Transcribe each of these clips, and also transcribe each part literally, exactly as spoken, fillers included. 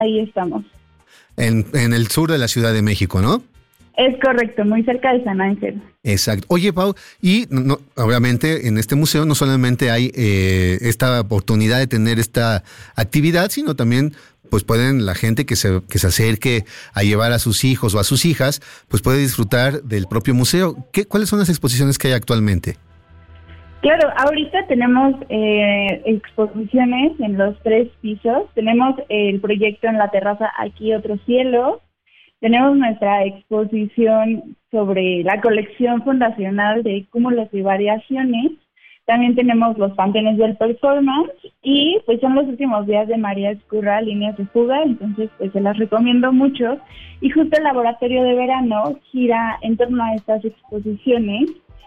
ahí estamos. En, en el sur de la Ciudad de México, ¿no? Es correcto, muy cerca de San Ángel. Exacto. Oye, Pau, y no, obviamente en este museo no solamente hay eh, esta oportunidad de tener esta actividad, sino también pues pueden la gente que se que se acerque a llevar a sus hijos o a sus hijas, pues puede disfrutar del propio museo. ¿Qué, ¿Cuáles son las exposiciones que hay actualmente? Claro, ahorita tenemos eh, exposiciones en los tres pisos. Tenemos el proyecto en la terraza Aquí Otro Cielo. Tenemos nuestra exposición sobre la colección fundacional de cúmulos y variaciones. También tenemos los panteones del performance y pues son los últimos días de María Ezcurra, líneas de fuga, entonces pues se las recomiendo mucho. Y justo el laboratorio de verano gira en torno a estas exposiciones,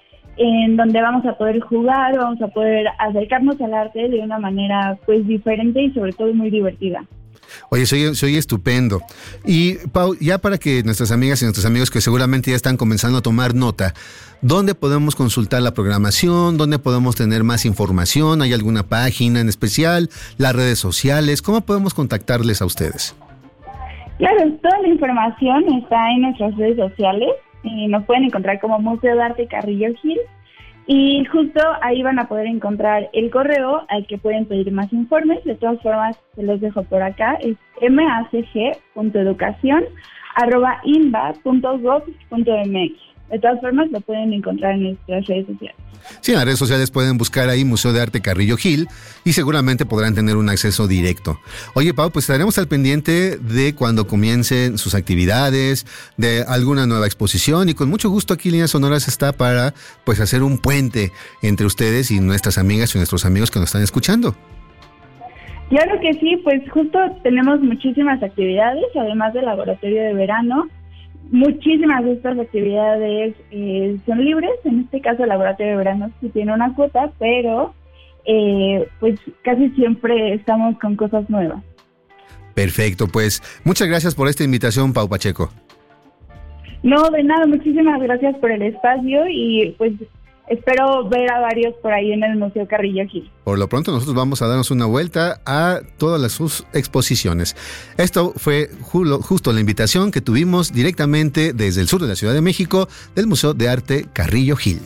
en donde vamos a poder jugar, vamos a poder acercarnos al arte de una manera pues diferente y sobre todo muy divertida. Oye, soy, soy estupendo. Y Pau, ya para que nuestras amigas y nuestros amigos que seguramente ya están comenzando a tomar nota, ¿dónde podemos consultar la programación? ¿Dónde podemos tener más información? ¿Hay alguna página en especial? ¿Las redes sociales? ¿Cómo podemos contactarles a ustedes? Claro, toda la información está en nuestras redes sociales. Y nos pueden encontrar como Museo de Arte Carrillo Gil y justo ahí van a poder encontrar el correo al que pueden pedir más informes. De todas formas, se los dejo por acá, es macg.educación arroba inba punto gov punto mx. De todas formas, lo pueden encontrar en nuestras redes sociales. Sí, en las redes sociales pueden buscar ahí Museo de Arte Carrillo Gil y seguramente podrán tener un acceso directo. Oye, Pau, pues estaremos al pendiente de cuando comiencen sus actividades, de alguna nueva exposición y con mucho gusto aquí Líneas Sonoras está para pues hacer un puente entre ustedes y nuestras amigas y nuestros amigos que nos están escuchando. Claro que sí, pues justo tenemos muchísimas actividades, además del laboratorio de verano. Muchísimas de estas actividades eh, son libres, en este caso el laboratorio de verano sí tiene una cuota, pero eh, pues casi siempre estamos con cosas nuevas. Perfecto, pues muchas gracias por esta invitación, Pau Pacheco. No, de nada, muchísimas gracias por el espacio y pues espero ver a varios por ahí en el Museo Carrillo Gil. Por lo pronto nosotros vamos a darnos una vuelta a todas las sus exposiciones. Esto fue justo la invitación que tuvimos directamente desde el sur de la Ciudad de México del Museo de Arte Carrillo Gil.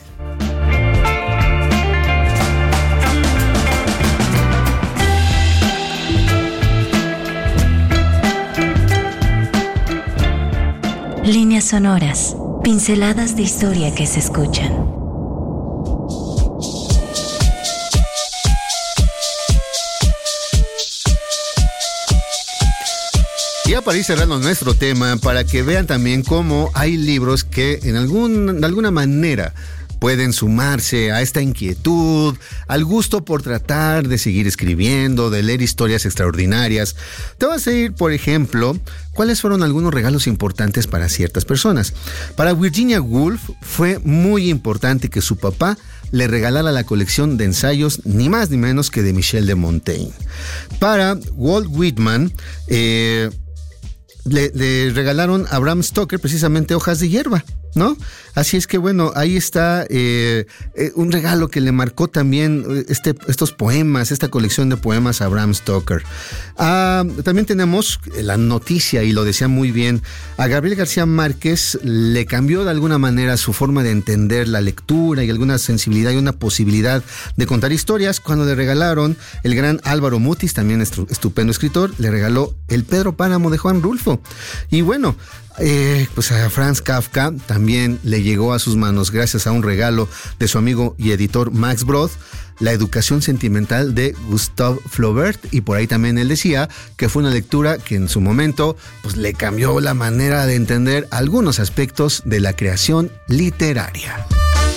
Líneas sonoras, pinceladas de historia que se escuchan. Ya para ir cerrando nuestro tema, para que vean también cómo hay libros que en algún, de alguna manera pueden sumarse a esta inquietud, al gusto por tratar de seguir escribiendo, de leer historias extraordinarias. Te vas a ir, por ejemplo, cuáles fueron algunos regalos importantes para ciertas personas. Para Virginia Woolf fue muy importante que su papá le regalara la colección de ensayos ni más ni menos que de Michel de Montaigne. Para Walt Whitman, eh, Le, le regalaron a Bram Stoker precisamente Hojas de Hierba, ¿no? Así es que bueno, ahí está eh, eh, un regalo que le marcó también este, estos poemas, esta colección de poemas a Bram Stoker. Ah, también tenemos la noticia, y lo decía muy bien, a Gabriel García Márquez le cambió de alguna manera su forma de entender la lectura y alguna sensibilidad y una posibilidad de contar historias cuando le regalaron el gran Álvaro Mutis, también estupendo escritor, le regaló el Pedro Páramo de Juan Rulfo. Y bueno, Eh, pues a Franz Kafka también le llegó a sus manos, gracias a un regalo de su amigo y editor Max Brod, La educación sentimental de Gustave Flaubert, y por ahí también él decía que fue una lectura que en su momento pues le cambió la manera de entender algunos aspectos de la creación literaria.